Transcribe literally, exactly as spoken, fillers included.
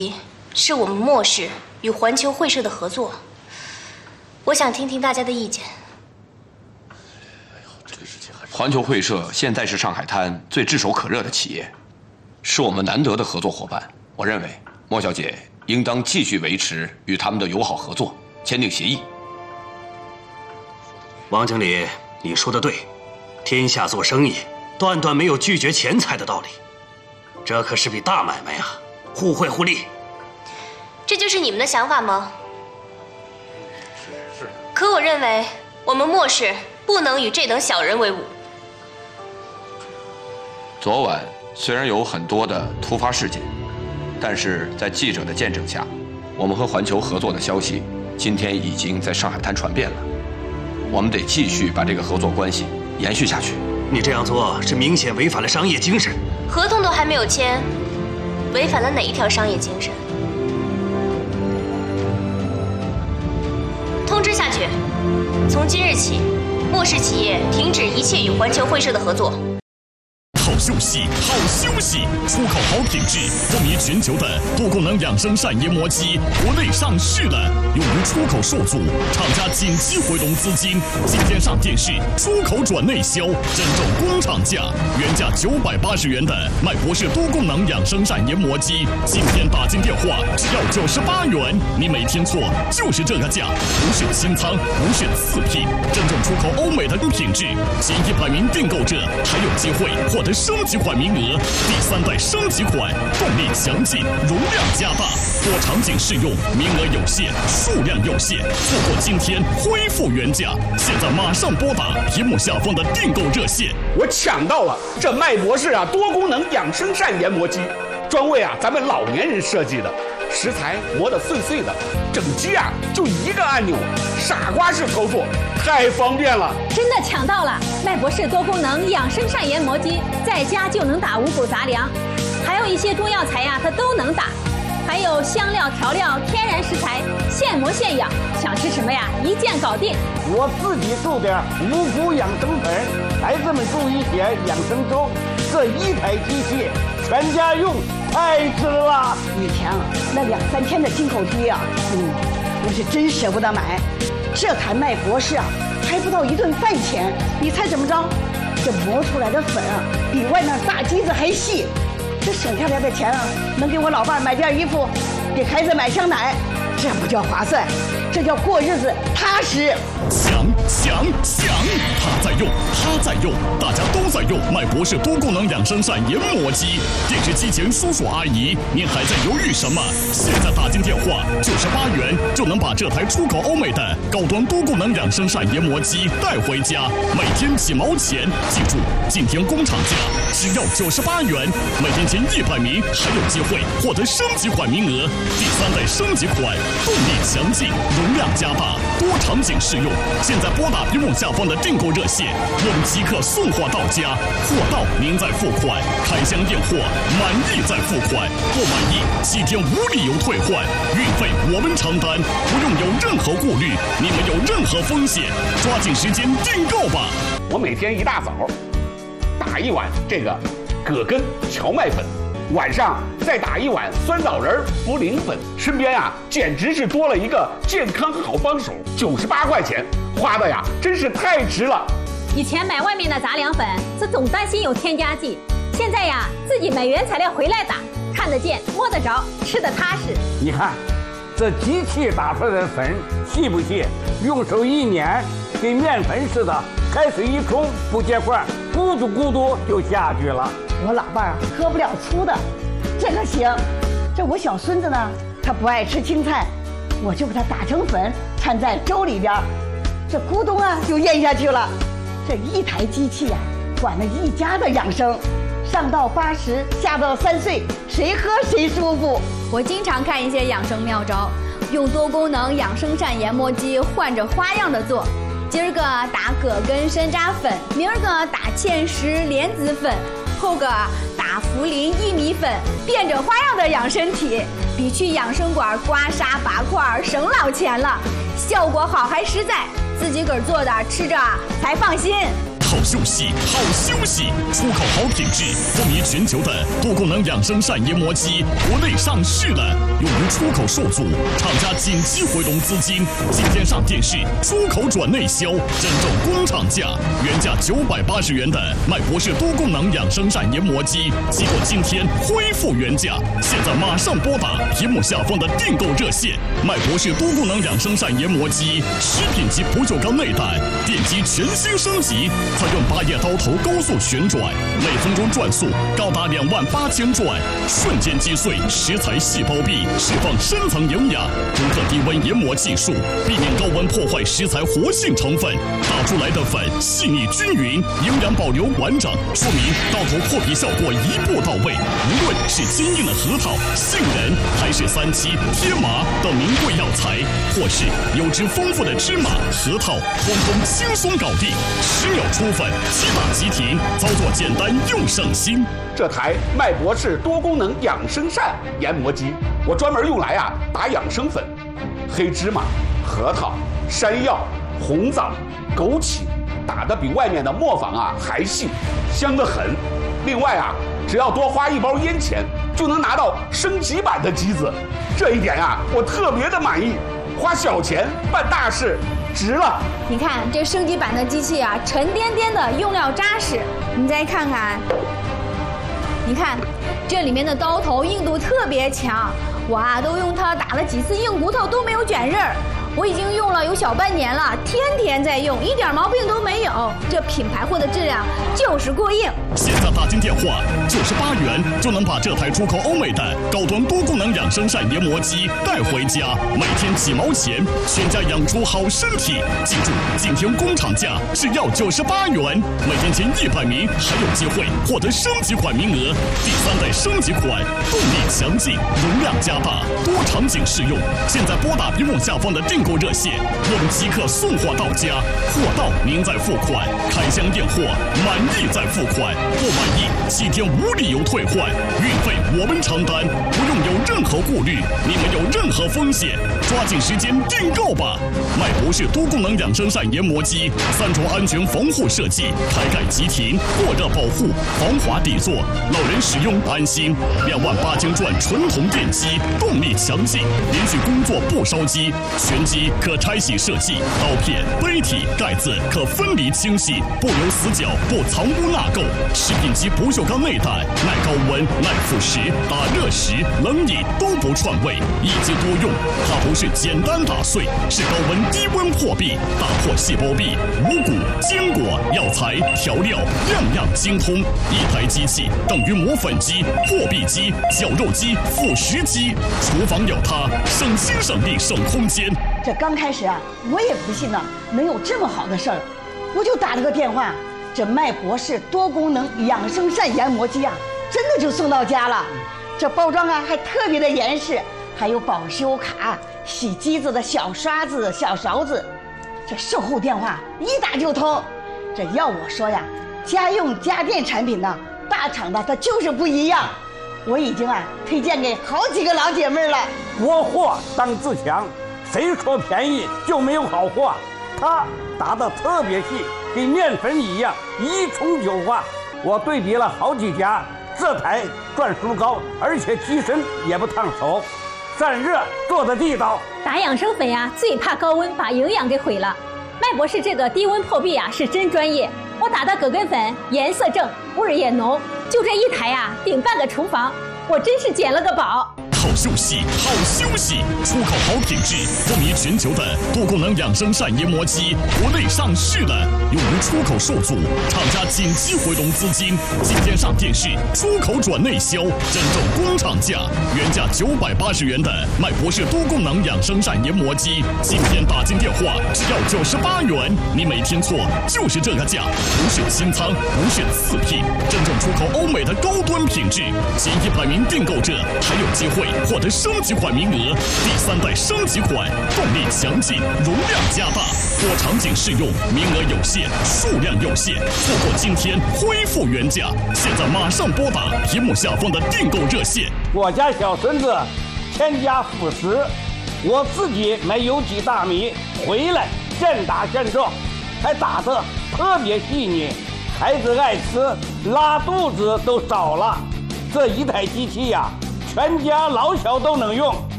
是我们莫氏与环球会社的合作，我想听听大家的意见。 环球会社现在是上海滩最炙手可热的企业，是我们难得的合作伙伴。我认为莫小姐应当继续维持与他们的友好合作，签订协议。 王经理，你说的对，天下做生意，断断没有拒绝钱财的道理。这可是笔大买卖啊，互惠互利。 这就是你们的想法吗？是。可我认为我们莫氏不能与这等小人为伍。 昨晚虽然有很多的突发事件，但是在记者的见证下，我们和环球合作的消息今天已经在上海滩传遍了。我们得继续把这个合作关系延续下去。 你这样做是明显违反了商业精神。 合同都还没有签，违反了哪一条商业精神？通知下去，从今日起，莫氏企业停止一切与环球会社的合作。 好休息，好休息！出口好品质，风靡全球的多功能养生膳研磨机国内上市了，用于出口受阻，厂家紧急回笼资金，今天上电视，出口转内销，真正工厂价，原价九百八十元的麦博士多功能养生膳研磨机，今天打进电话只要九十八元，你没听错，就是这个价，不是清仓，不是次品，真正出口欧美的品质，前一百名订购者还有机会获得升级款名额，第三代升级款，动力强劲，容量加大，多场景适用，名额有限，数量有限，错过今天恢复原价，现在马上拨打屏幕下方的订购热线。 我抢到了这麦博士啊多功能养生膳研磨机，专为啊咱们老年人设计的，食材磨得碎碎的，整机啊就一个按钮，傻瓜式操作，太方便了。 真的抢到了麦博士多功能养生膳研磨机，在家就能打五谷杂粮，还有一些中药材呀、啊，它都能打，还有香料调料、天然食材，现磨现养，想吃什么呀，一键搞定。 我自己做点五谷养生粉，孩子们做一些养生粥，这一台机器全家用，太值了。 以前啊，那两三天的进口机啊，嗯，我是真舍不得买。这台麦博士啊，还不到一顿饭钱，你猜怎么着？这磨出来的粉啊，比外面大机子还细。这省下来的钱啊，能给我老伴买件衣服，给孩子买箱奶，这不叫划算，这叫过日子踏实。 想想想，他在用，他在用，大家都在用麦博士多功能养生膳研磨机。电视机前叔叔阿姨，您还在犹豫什么？现在打进电话，九十八元就能把这台出口欧美的高端多功能养生膳研磨机带回家，每天几毛钱。记住，今天工厂价只要九十八元，每天前一百名还有机会获得升级款名额。第三代升级款，动力强劲，容量加大，多场景适用。现在拨打屏幕下方的订购热线，我们即刻送货到家，货到您再付款，开箱验货，满意再付款，不满意七天无理由退换，运费我们承担，不用有任何顾虑，你们有任何风险，抓紧时间订购吧。 我每天一大早打一碗这个葛根荞麦粉，晚上再打一碗酸枣仁茯苓粉，身边啊简直是多了一个健康好帮手。九十八块钱花的呀，真是太值了。 以前买外面的杂粮粉，这总担心有添加剂，现在呀自己买原材料回来打，看得见摸得着，吃得踏实。 你看，这机器打出来的粉细不细？用手一捻，跟面粉似的，开水一冲不结块，咕嘟咕嘟就下去了。 我老伴儿喝不了粗的，这个行。这我小孙子呢，他不爱吃青菜，我就把它打成粉，掺在粥里边，这咕咚啊就咽下去了。这一台机器呀、啊，管了一家的养生，上到八十，下到三岁，谁喝谁舒服。 我经常看一些养生妙招，用多功能养生膳研磨机换着花样的做。今儿个打葛根山楂粉，明儿个打芡实莲子粉，后个打茯苓薏米粉，变着花样的养身体，比去养生馆刮痧拔块省老钱了，效果好还实在，自己个儿做的吃着才放心。 好休息，好休息，出口好品质，风靡全球的多功能养生膳研磨机，国内上市了，由于出口受阻，厂家紧急回笼资金，今天上电视，出口转内销，真正工厂价，原价九百八十元的麦博士多功能养生膳研磨机，经过今天恢复原价，现在马上拨打屏幕下方的订购热线，麦博士多功能养生膳研磨机，食品级不锈钢内胆，电机全新升级。采用八叶刀头高速旋转，每分钟转速高达两万八千转，瞬间击碎食材细胞壁，释放深层营养。独特低温研磨技术，避免高温破坏食材活性成分，打出来的粉细腻均匀，营养保留完整，说明刀头破皮效果一步到位。无论是坚硬的核桃、杏仁，还是三七、天麻等名贵药材，或是油脂丰富的芝麻、核桃，通通轻松搞定。十秒出粉，即打即停，操作简单又省心。 这台麦博士多功能养生膳研磨机，我专门用来啊打养生粉，黑芝麻、核桃、山药、红枣、枸杞，打得比外面的磨坊啊还细，香得很。另外啊，只要多花一包烟钱，就能拿到升级版的机子，这一点啊我特别的满意。花小钱办大事，值了！ 你看这升级版的机器啊，沉甸甸的，用料扎实。你再看看，你看这里面的刀头硬度特别强，我啊都用它打了几次硬骨头都没有卷刃儿。我已经用了有小半年了，天天在用，一点毛病都没有。这品牌货的质量就是过硬。 现在打进电话，九十八元就能把这台出口欧美的高端多功能养生膳研磨机带回家，每天几毛钱，全家养出好身体。记住，今天工厂价是要九十八元，每天前一百名还有机会获得升级款名额。第三代升级款，动力强劲，容量加大，多场景适用。现在拨打屏幕下方的订购热线，我们即刻送货到家，货到您再付款，开箱验货，满意再付款，不满意七天无理由退换，运费我们承担，不用有任何顾虑，你没有任何风险，抓紧时间订购吧！麦博士多功能养生膳研磨机，三重安全防护设计，开盖即停，过热保护，防滑底座，老人使用安心。两万八千转纯铜电机，动力强劲，连续工作不烧机，全机可拆洗设计，刀片、杯体、盖子可分离清洗，不留死角，不藏污纳垢。食品级不锈钢内胆，耐高温、耐腐蚀，打热食、冷饮都不串味，一机多用。它不是简单打碎，是高温低温破壁，打破细胞壁，五谷、坚果、药材、调料，样样精通。一台机器等于磨粉机、破壁机、绞肉机、腐蚀机，厨房有它，省心省力省空间。 这刚开始啊，我也不信呢，能有这么好的事儿，我就打了个电话，这麦博士多功能养生膳研磨机啊，真的就送到家了。这包装啊还特别的严实，还有保修卡、洗机子的小刷子、小勺子。这售后电话一打就通。这要我说呀，家用家电产品呢，大厂的它就是不一样。我已经啊推荐给好几个老姐妹了。 国货当自强，谁说便宜就没有好货？它打得特别细，跟面粉一样，一冲就化。我对比了好几家，这台转速高，而且机身也不烫手，散热做的地道。 打养生粉呀、啊，最怕高温把营养给毁了。麦博士这个低温破壁啊，是真专业。我打的葛根粉颜色正，味儿也浓，就这一台呀、啊，顶半个厨房，我真是捡了个宝。 好休息，好休息，出口好品质，风靡全球的多功能养生膳研磨机，国内上市了。由于出口受阻，厂家紧急回笼资金，今天上电视，出口转内销，真正工厂价，原价九百八十元的麦博士多功能养生膳研磨机，今天打进电话只要九十八元，你没听错，就是这个价，不是清仓，不是次品，真正出口欧美的高端品质，前一百名订购者还有机会获得升级款名额，第三代升级款，动力强劲，容量加大，多场景适用，名额有限，数量有限，错过今天恢复原价，现在马上拨打屏幕下方的订购热线。 我家小孙子添加辅食，我自己买有机大米回来现打现做， 还打得特别细腻，孩子爱吃，拉肚子都少了。这一台机器呀、全家老小都能用。